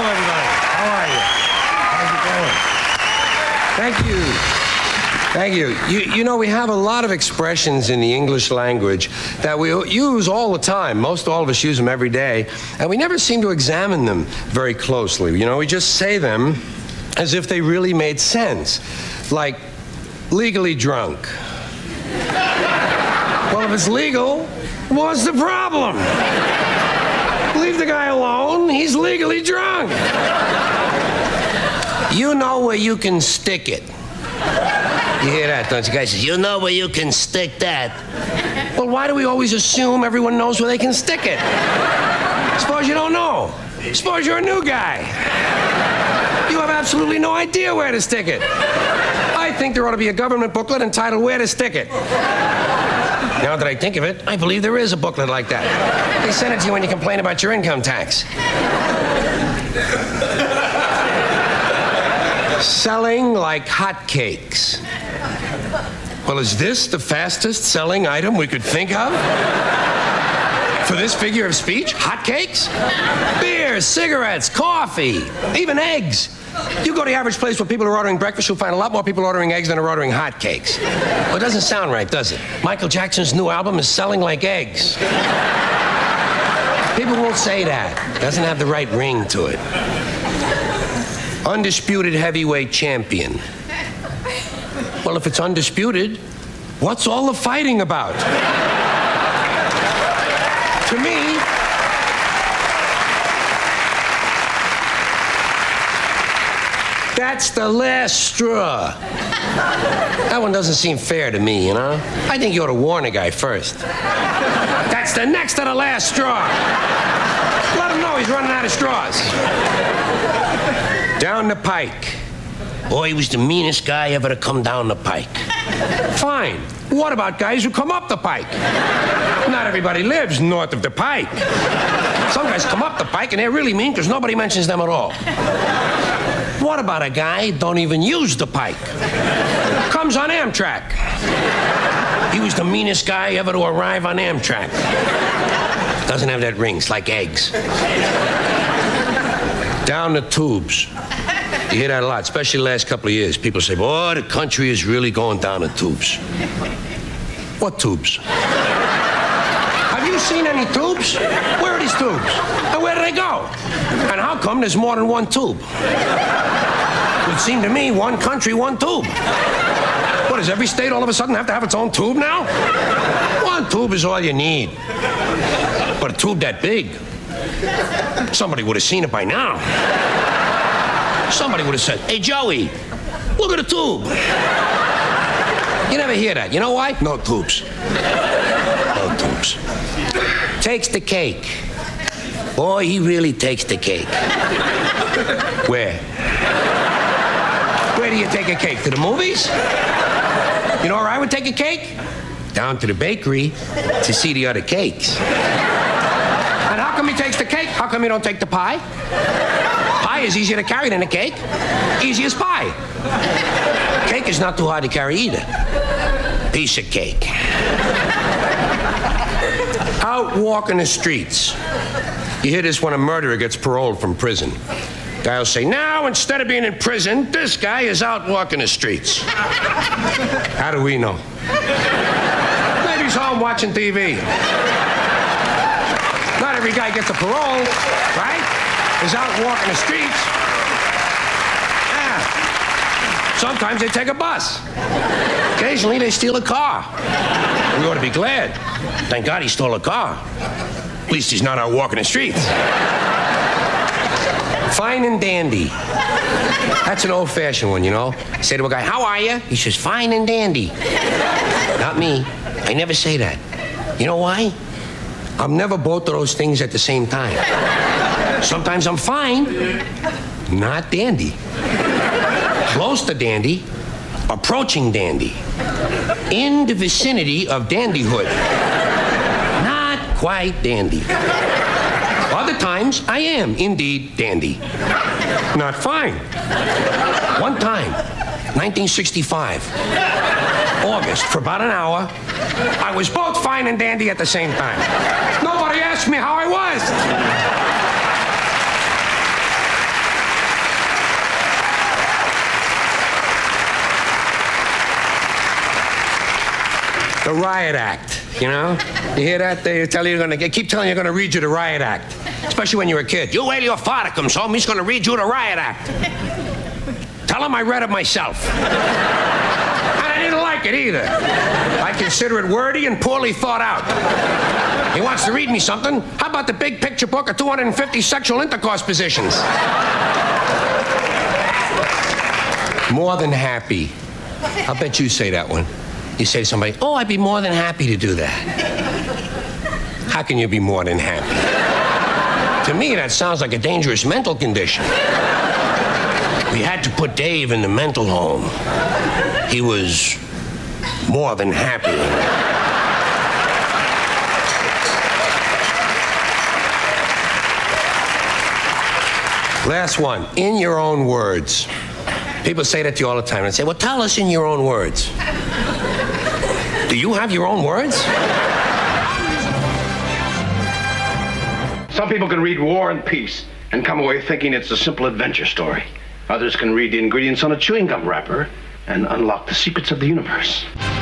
everybody. How are you? How's it going? Thank you. Thank you. You know, we have a lot of expressions in the English language that we use all the time. Most all of us use them every day, and we never seem to examine them very closely. You know, we just say them as if they really made sense. Like, legally drunk. Well, if it's legal, what's the problem? Leave the guy alone. He's legally drunk. You know where you can stick it. You hear that, don't you? Guy says, you know where you can stick that. Well, why do we always assume everyone knows where they can stick it? Suppose you don't know. Suppose you're a new guy. You have absolutely no idea where to stick it. I think there ought to be a government booklet entitled Where to Stick It. Now that I think of it, I believe there is a booklet like that. They send it to you when you complain about your income tax. Selling like hotcakes. Well, is this the fastest selling item we could think of? For this figure of speech? Hotcakes? Beer, cigarettes, coffee, even eggs. You go to the average place where people are ordering breakfast, you'll find a lot more people ordering eggs than are ordering hotcakes. Well, it doesn't sound right, does it? Michael Jackson's new album is selling like eggs. People won't say that. It doesn't have the right ring to it. Undisputed heavyweight champion. Well, if it's undisputed, what's all the fighting about? To me, that's the last straw. That one doesn't seem fair to me, you know? I think you ought to warn a guy first. That's the next to the last straw. Let him know he's running out of straws. Down the pike. Boy, he was the meanest guy ever to come down the pike. Fine. What about guys who come up the pike? Not everybody lives north of the pike. Some guys come up the pike and they're really mean because nobody mentions them at all. What about a guy who don't even use the pike? Comes on Amtrak. He was the meanest guy ever to arrive on Amtrak. Doesn't have that ring. It's like eggs. Down the tubes. You hear that a lot, especially the last couple of years. People say, boy, the country is really going down the tubes. What tubes? Have you seen any tubes? Where are these tubes? And where do they go? And how come there's more than one tube? It would seem to me, one country, one tube. What, does every state all of a sudden have to have its own tube now? One tube is all you need. But a tube that big, somebody would have seen it by now. Somebody would have said, hey, Joey, look at the tube. You never hear that. You know why? No tubes. No tubes. Takes the cake. Boy, he really takes the cake. Where? Where do you take a cake? To the movies? You know where I would take a cake? Down to the bakery to see the other cakes. And how come he takes the cake? How come he don't take the pie? Pie is easier to carry than a cake. Easy as pie. Cake is not too hard to carry either. Piece of cake. Out walking the streets. You hear this when a murderer gets paroled from prison. Guy will say, now, instead of being in prison, this guy is out walking the streets. How do we know? Maybe he's home watching TV. Not every guy gets a parole, right? He's out walking the streets. Yeah. Sometimes they take a bus. Occasionally they steal a car. We ought to be glad. Thank God he stole a car. At least he's not out walking the streets. Fine and dandy. That's an old-fashioned one, you know. I say to a guy, how are you? He says, fine and dandy. Not me. I never say that. You know why? I'm never both of those things at the same time. Sometimes I'm fine, not dandy. Close to dandy, approaching dandy. In the vicinity of dandyhood. Not quite dandy. Other times, I am indeed dandy. Not fine. One time, 1965, August, for about an hour, I was both fine and dandy at the same time. Nobody asked me how I was. The Riot Act, you know? You hear that? They keep telling you they're gonna read you the Riot Act. Especially when you're a kid. You wait till your father comes home, he's gonna read you the Riot Act. Tell him I read it myself. And I didn't like it either. I consider it wordy and poorly thought out. He wants to read me something. How about the big picture book of 250 sexual intercourse positions? More than happy. I'll bet you say that one. You say to somebody, oh, I'd be more than happy to do that. How can you be more than happy? To me, that sounds like a dangerous mental condition. We had to put Dave in the mental home. He was more than happy. Last one, in your own words. People say that to you all the time. And I say, well, tell us in your own words. Do you have your own words? Some people can read War and Peace and come away thinking it's a simple adventure story. Others can read the ingredients on a chewing gum wrapper and unlock the secrets of the universe.